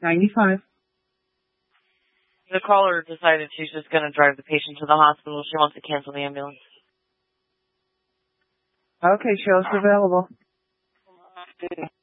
95. The caller decided she's just going to drive the patient to the hospital. She wants to cancel the ambulance. Okay, show's available.